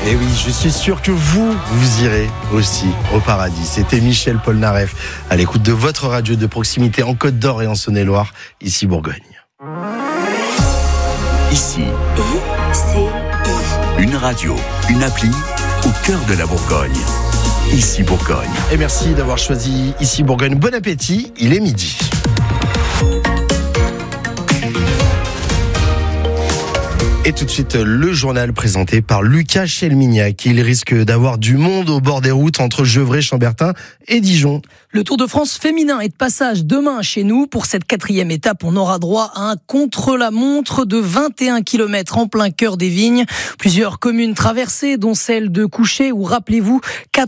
Et oui, je suis sûr que vous irez aussi au paradis. C'était Michel Polnareff à l'écoute de votre radio de proximité en Côte d'Or et en Saône-et-Loire, ici Bourgogne. Ici, une radio, une appli au cœur de la Bourgogne. Ici Bourgogne. Et merci d'avoir choisi Ici Bourgogne. Bon appétit, il est midi. Et tout de suite, le journal présenté par Lucas Chelmignac. Il risque d'avoir du monde au bord des routes entre Gevrey, Chambertin et Dijon. Le Tour de France féminin est de passage demain chez nous. Pour cette 4e étape, on aura droit à un contre-la-montre de 21 km en plein cœur des vignes. Plusieurs communes traversées, dont celle de Couchet, où, rappelez-vous,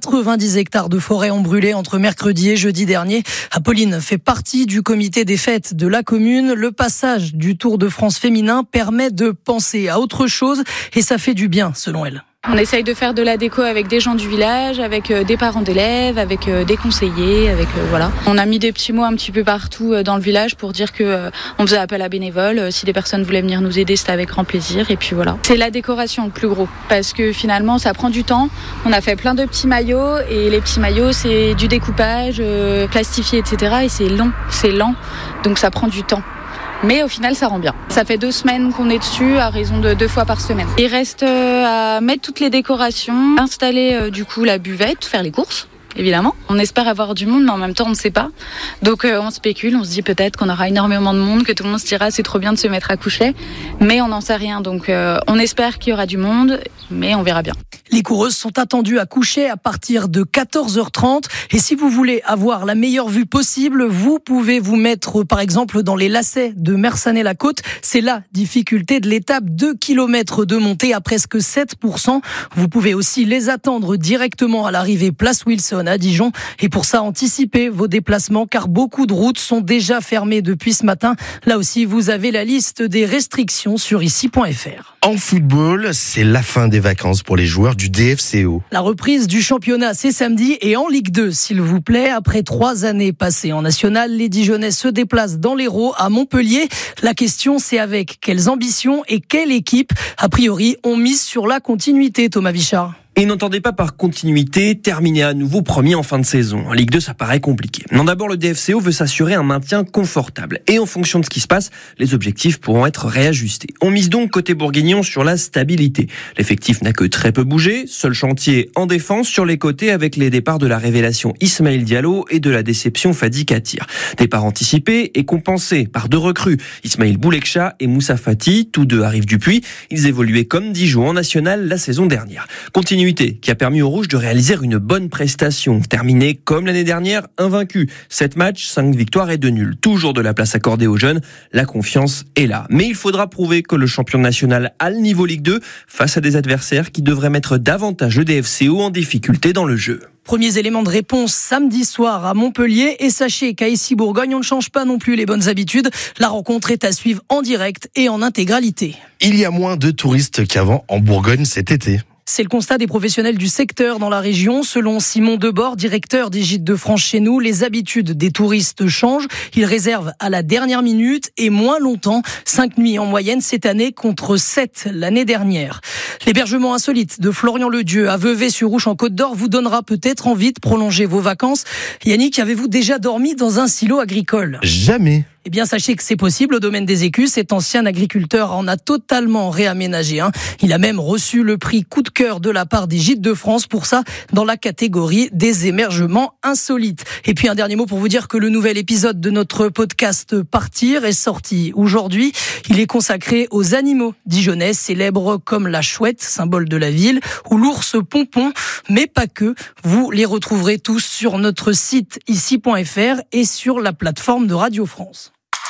90 hectares de forêt ont brûlé entre mercredi et jeudi dernier. Apolline fait partie du comité des fêtes de la commune. Le passage du Tour de France féminin permet de penser à autre chose et ça fait du bien, selon elle. On essaye de faire de la déco avec des gens du village, avec des parents d'élèves, avec des conseillers, voilà. On a mis des petits mots un petit peu partout dans le village pour dire que on faisait appel à bénévoles. Si des personnes voulaient venir nous aider, c'était avec grand plaisir. Et puis voilà. C'est la décoration le plus gros parce que finalement ça prend du temps. On a fait plein de petits maillots et les petits maillots c'est du découpage plastifié, etc. Et c'est lent, donc ça prend du temps. Mais au final, ça rend bien. Ça fait 2 semaines qu'on est dessus, à raison de 2 fois par semaine. Il reste à mettre toutes les décorations, installer du coup la buvette, faire les courses. Évidemment, on espère avoir du monde, mais en même temps, on ne sait pas. Donc, on spécule, on se dit peut-être qu'on aura énormément de monde, que tout le monde se dira c'est trop bien de se mettre à coucher, mais on n'en sait rien. Donc, on espère qu'il y aura du monde, mais on verra bien. Les coureuses sont attendues à Couchet à partir de 14h30. Et si vous voulez avoir la meilleure vue possible, vous pouvez vous mettre, par exemple, dans les lacets de Mersanay-la-Côte. C'est la difficulté de l'étape, 2 km de montée à presque 7%. Vous pouvez aussi les attendre directement à l'arrivée place Wilson à Dijon. Et pour ça, anticipez vos déplacements car beaucoup de routes sont déjà fermées depuis ce matin. Là aussi, vous avez la liste des restrictions sur ici.fr. En football, c'est la fin des vacances pour les joueurs du DFCO. La reprise du championnat, c'est samedi et en Ligue 2, s'il vous plaît. Après 3 années passées en national, les Dijonnais se déplacent dans l'Hérault à Montpellier. La question, c'est avec quelles ambitions et quelle équipe, a priori, on mise sur la continuité, Thomas Vichard. Et n'entendez pas par continuité terminer à nouveau premier en fin de saison. En Ligue 2, ça paraît compliqué. Non, d'abord, le DFCO veut s'assurer un maintien confortable. Et en fonction de ce qui se passe, les objectifs pourront être réajustés. On mise donc côté bourguignon sur la stabilité. L'effectif n'a que très peu bougé. Seul chantier en défense sur les côtés avec les départs de la révélation Ismaël Diallo et de la déception Fadi Katir. Départ anticipé et compensé par 2 recrues. Ismaël Boulekcha et Moussa Fati, tous 2 arrivent du Puy. Ils évoluaient comme Dijon en national la saison dernière. Continuité qui a permis aux Rouges de réaliser une bonne prestation. Terminé comme l'année dernière, invaincu. 7 matchs, 5 victoires et 2 nuls. Toujours de la place accordée aux jeunes. La confiance est là. Mais il faudra prouver que le champion national a le niveau Ligue 2 face à des adversaires qui devraient mettre davantage le DFCO en difficulté dans le jeu. Premiers éléments de réponse samedi soir à Montpellier. Et sachez qu'à Ici Bourgogne, on ne change pas non plus les bonnes habitudes. La rencontre est à suivre en direct et en intégralité. Il y a moins de touristes qu'avant en Bourgogne cet été. C'est le constat des professionnels du secteur dans la région. Selon Simon Debord, directeur des Gîtes de France chez nous, les habitudes des touristes changent. Ils réservent à la dernière minute et moins longtemps. 5 nuits en moyenne cette année contre 7 l'année dernière. L'hébergement insolite de Florian Ledieu à Vevey-sur-Ouche en Côte d'Or vous donnera peut-être envie de prolonger vos vacances. Yannick, avez-vous déjà dormi dans un silo agricole ? Jamais. Eh bien, sachez que c'est possible au domaine des écus. Cet ancien agriculteur en a totalement réaménagé un. Il a même reçu le prix coup de cœur de la part des Gîtes de France pour ça, dans la catégorie des émergements insolites. Et puis, un dernier mot pour vous dire que le nouvel épisode de notre podcast Partir est sorti aujourd'hui. Il est consacré aux animaux dijonnais, célèbres comme la chouette, symbole de la ville, ou l'ours pompon, mais pas que. Vous les retrouverez tous sur notre site ici.fr et sur la plateforme de Radio France.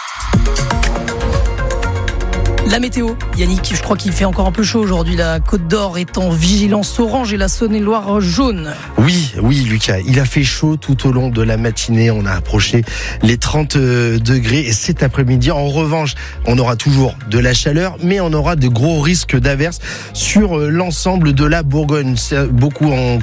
La météo, Yannick, je crois qu'il fait encore un peu chaud aujourd'hui. La Côte d'Or est en vigilance orange et la Saône-et-Loire jaune. Oui, Lucas, il a fait chaud tout au long de la matinée. On a approché les 30 degrés et cet après-midi, en revanche, on aura toujours de la chaleur, mais on aura de gros risques d'averses sur l'ensemble de la Bourgogne. C'est beaucoup en